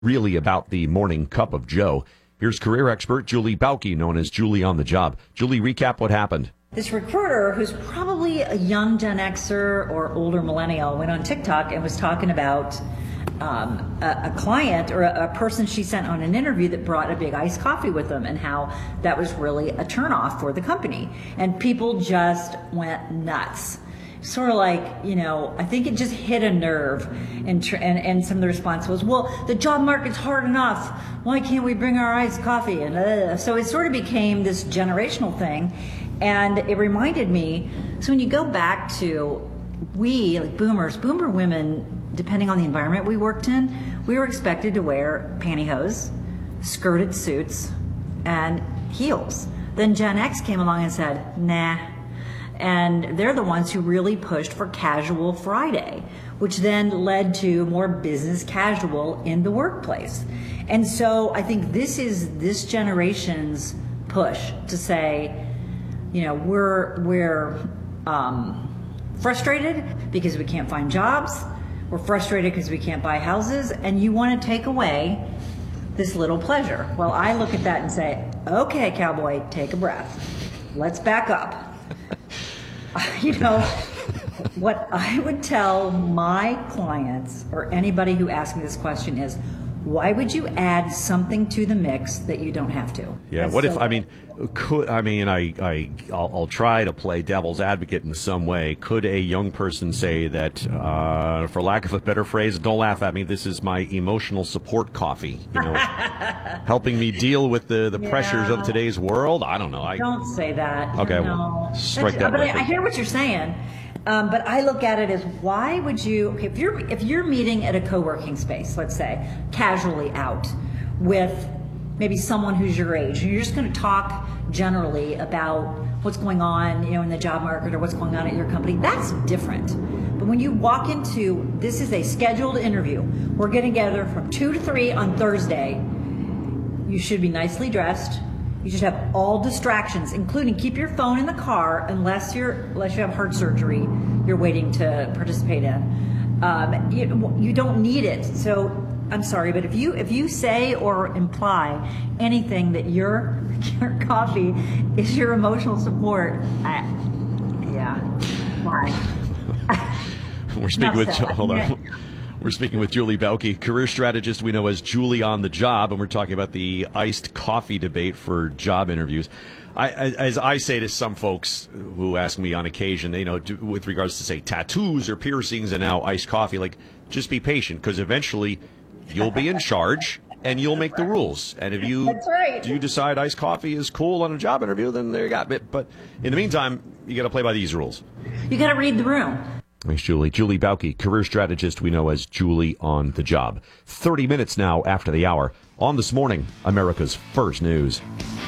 really about the morning cup of Joe. Here's career expert Julie Bauke, known as Julie on the Job. Julie, recap what happened. This recruiter, who's probably a young Gen Xer or older millennial, went on TikTok and was talking about a client or a person she sent on an interview that brought a big iced coffee with them, and how that was really a turnoff for the company. And people just went nuts. Sort of like, I think it just hit a nerve, and some of the response was, well, the job market's hard enough. Why can't we bring our iced coffee? And so it sort of became this generational thing, and it reminded me. So when you go back to like boomer women, depending on the environment we worked in, we were expected to wear pantyhose, skirted suits, and heels. Then Gen X came along and said, nah. And they're the ones who really pushed for casual Friday, which then led to more business casual in the workplace. And so I think this is this generation's push to say, we're frustrated because we can't find jobs. We're frustrated because we can't buy houses, and you want to take away this little pleasure. Well, I look at that and say, okay, cowboy, take a breath. Let's back up. What I would tell my clients or anybody who asks me this question is, why would you add something to the mix that you don't have to? Yeah. That's what if, I'll try to play devil's advocate in some way. Could a young person say that, for lack of a better phrase, don't laugh at me, this is my emotional support coffee, helping me deal with the pressures of today's world? I don't know. Don't say that. Okay. No. Well, strike that. But I hear what you're saying. But I look at it as, why would you, if you're meeting at a co-working space, let's say, casually out with maybe someone who's your age, and you're just going to talk generally about what's going on, in the job market or what's going on at your company, that's different. But when you walk into, this is a scheduled interview, we're getting together from 2 to 3 on Thursday, you should be nicely dressed. You should have all distractions, including keep your phone in the car unless you have heart surgery you're waiting to participate in. You don't need it. So I'm sorry, but if you say or imply anything that your coffee is your emotional support, why? We're speaking with Julie Bauke, career strategist we know as Julie on the Job, and we're talking about the iced coffee debate for job interviews. As I say to some folks who ask me on occasion, with regards to, say, tattoos or piercings and now iced coffee, like, just be patient, because eventually you'll be in charge and you'll make the rules. And if you decide iced coffee is cool on a job interview, then there you got it. But in the meantime, you got to play by these rules. You got to read the room. Thanks, Julie. Julie Bauke, career strategist we know as Julie on the Job. 30 minutes now after the hour on This Morning, America's First News.